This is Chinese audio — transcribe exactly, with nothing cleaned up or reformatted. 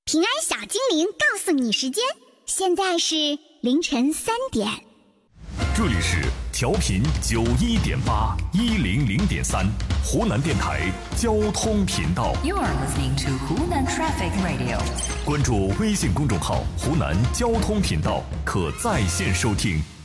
平安小精灵告诉你时间，现在是凌晨三点。 这里是调频九一点八一零零点三湖南电台交通频道。 You are listening to Hunan Traffic Radio。 关注微信公众号“湖南交通频道”，可在线收听。